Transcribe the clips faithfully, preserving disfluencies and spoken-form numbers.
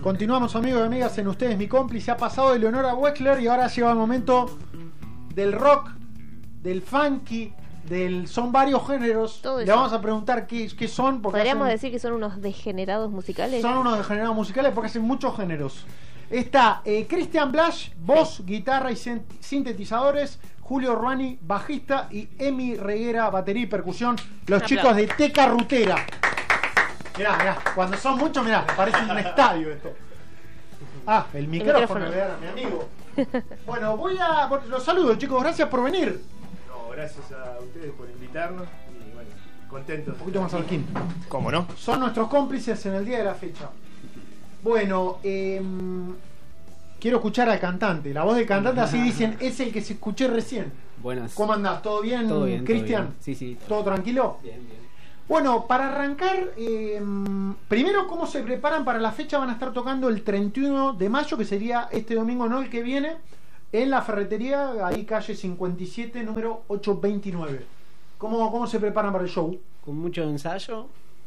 Continuamos, amigos y amigas, en Ustedes Mi Cómplice. Ha pasado de Leonora Wexler y ahora llega el momento del rock, del funky, del son varios géneros. Todo Le eso. vamos a preguntar qué, qué son. Porque Podríamos hacen- decir que son unos degenerados musicales. son unos degenerados musicales porque hacen muchos géneros. Está eh, Christian Blasch, voz, guitarra y sin- sintetizadores. Julio Ruani, bajista. Y Emi Reguera, batería y percusión. Los Un chicos aplauso. de Teca Rutera. Mirá, mirá, cuando son muchos, mirá, parece un estadio esto. Ah, el micrófono, micrófono. mirá, mi amigo. Bueno, voy a... Los saludo, chicos, gracias por venir. No, gracias a ustedes por invitarnos y bueno, contentos. Un poquito más al Kim. ¿Cómo no? Son nuestros cómplices en el día de la fecha. Bueno, eh, quiero escuchar al cantante. La voz del cantante, así dicen, es el que se escuché recién. Buenas. ¿Cómo andás? ¿Todo bien, Todo bien, todo Cristian? bien. Sí, sí. ¿Todo tranquilo? Bien, bien. Bueno, para arrancar, eh, primero, ¿cómo se preparan para la fecha? Van a estar tocando el treinta y uno de mayo, que sería este domingo, no el que viene, en la ferretería, ahí calle cincuenta y siete, número ochocientos veintinueve. ¿Cómo, cómo se preparan para el show? Con mucho ensayo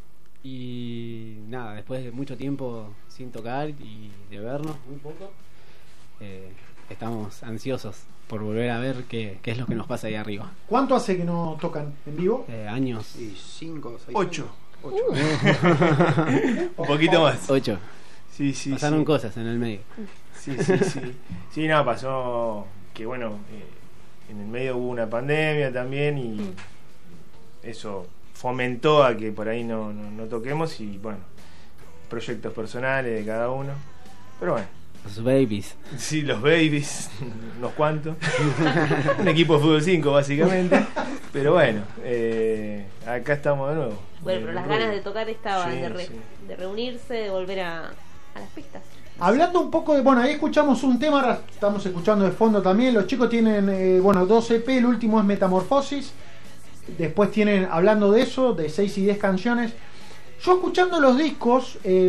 y nada, después de mucho tiempo sin tocar y de vernos un poco, eh, estamos ansiosos por volver a ver qué, qué es lo que nos pasa ahí arriba. ¿Cuánto hace que no tocan en vivo? Eh, años. Y cinco, seis. Ocho. Ocho. Un poquito más. Ocho. Sí, sí. Pasaron sí. cosas en el medio. Sí, sí, sí. Sí, no, pasó que bueno, eh, en el medio hubo una pandemia también y eso fomentó a que por ahí no, no, no toquemos y bueno, proyectos personales de cada uno. Pero bueno, Los babies. sí, los babies, unos cuantos. Un equipo de fútbol cinco básicamente. Pero bueno, eh, acá estamos de nuevo. Bueno, pero Eh, las ganas de tocar estaban, Sí, de, re- sí. de reunirse, de volver a, a las pistas. Hablando un poco de... Bueno, ahí escuchamos un tema, ahora estamos escuchando de fondo también. Los chicos tienen, eh, bueno, dos E P, el último es Metamorfosis. Después tienen, hablando de eso, de seis y diez canciones. Yo escuchando los discos, eh,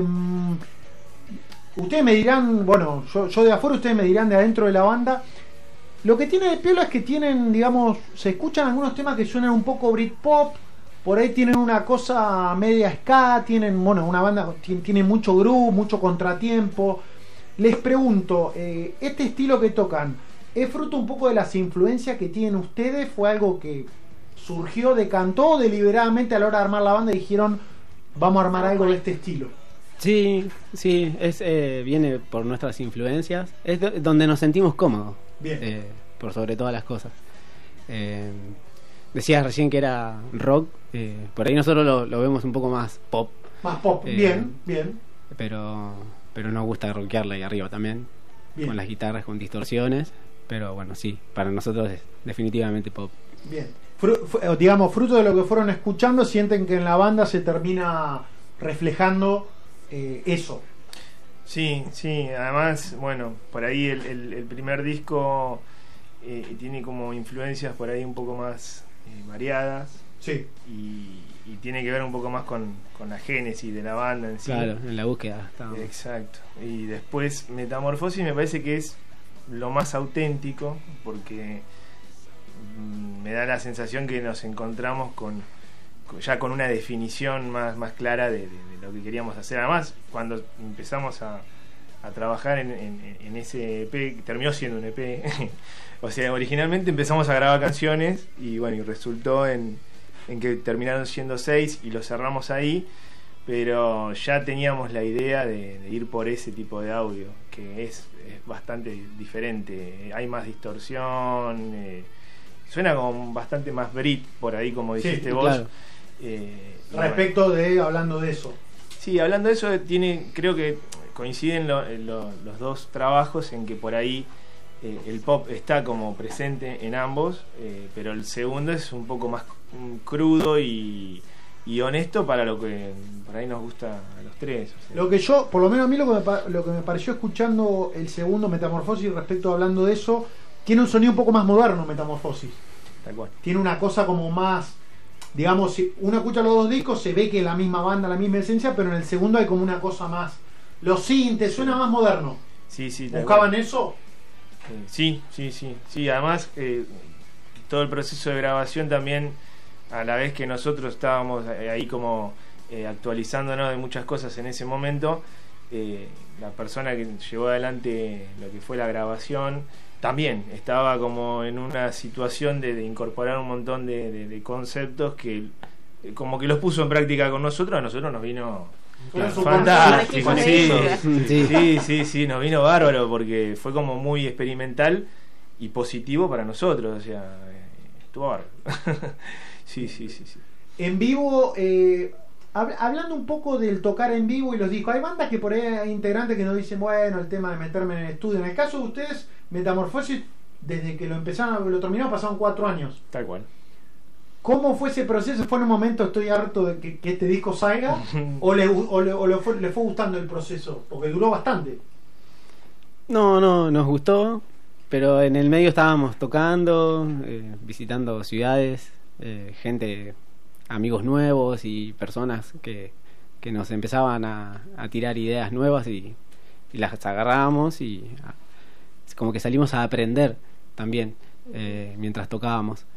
ustedes me dirán, bueno, yo, yo de afuera, ustedes me dirán de adentro de la banda. Lo que tiene de piola es que tienen, digamos, se escuchan algunos temas que suenan un poco Britpop. Por ahí tienen una cosa media ska, tienen, bueno, una banda tiene, tiene mucho groove, mucho contratiempo. Les pregunto, eh, ¿este estilo que tocan es fruto un poco de las influencias que tienen ustedes? ¿Fue algo que surgió, decantó deliberadamente a la hora de armar la banda y dijeron, vamos a armar algo de este estilo? Sí, sí, es eh, viene por nuestras influencias. Es do- donde nos sentimos cómodos. Bien. eh, por sobre todas las cosas. Eh, decías recién que era rock. eh, por ahí nosotros lo, lo vemos un poco más pop. Más pop, Eh, bien, bien, Pero, pero nos gusta rockearla ahí arriba también. bien. Con las guitarras, con distorsiones. Pero bueno, sí, para nosotros es definitivamente pop. Bien. Fru- fu- eh, digamos, fruto de lo que fueron escuchando, sienten que en la banda se termina reflejando eh, eso. Sí, sí, además, bueno, por ahí el, el, el primer disco eh, tiene como influencias por ahí un poco más eh, variadas Sí. y, y tiene que ver un poco más con, con la génesis de la banda en sí. Claro, en la búsqueda estábamos. Exacto. Y después Metamorfosis me parece que es lo más auténtico porque mm, me da la sensación que nos encontramos con, con- ya con una definición más, más clara de, de- de lo que queríamos hacer. Además, cuando empezamos a, a trabajar en, en- en ese E P, terminó siendo un E P, o sea, originalmente empezamos a grabar canciones y bueno, y resultó en, en que terminaron siendo seis y lo cerramos ahí, pero ya teníamos la idea de, de ir por ese tipo de audio, que es, es bastante diferente, hay más distorsión, eh, suena como bastante más Brit por ahí, como Sí, dijiste vos. claro. Eh, y Respecto de, hablando de eso. bueno. Sí, hablando de eso, tiene, creo que coinciden lo- lo- los dos trabajos en que por ahí eh, el pop está como presente en ambos, eh, pero el segundo es un poco más mm, crudo y, y honesto para lo que por ahí nos gusta a los tres. o sea. Lo que yo, por lo menos a mí lo que me, pa- lo que me pareció escuchando el segundo Metamorfosis, respecto a hablando de eso, tiene un sonido un poco más moderno Metamorfosis. Tal cual. Tiene una cosa como más, digamos, si uno escucha los dos discos se ve que es la misma banda, la misma esencia, pero en el segundo hay como una cosa más, los sintes, suena más moderno. Sí, sí, tal ¿Buscaban cual. eso? Eh, sí, sí, sí, sí. Además, eh, todo el proceso de grabación también, a la vez que nosotros estábamos eh, ahí como eh, actualizándonos de muchas cosas en ese momento, eh, la persona que llevó adelante lo que fue la grabación también estaba como en una situación de, de incorporar un montón de, de, de conceptos que eh, como que los puso en práctica con nosotros. A nosotros nos vino Claro. fantástico, Con sí, ella. sí, sí, sí, sí, nos vino bárbaro porque fue como muy experimental y positivo para nosotros, o sea, eh, estuvo bárbaro. Sí, sí, sí, sí. En vivo, eh, hab- hablando un poco del tocar en vivo y los discos, hay bandas que por ahí hay integrantes que nos dicen, bueno, el tema de meterme en el estudio. En el caso de ustedes, Metamorfosis, desde que lo empezaron, lo terminaron, pasaron cuatro años. Tal cual. ¿Cómo fue ese proceso? ¿Fue en un momento estoy harto de que, que este disco salga? ¿O, le, gu- o, le, o le fue, le fue gustando el proceso? Porque duró bastante. No, no, nos gustó, pero en el medio estábamos tocando, eh, visitando ciudades, eh, gente, amigos nuevos y personas que, que nos empezaban a, a tirar ideas nuevas y, y las agarrábamos y a- como que salimos a aprender también eh, mientras tocábamos.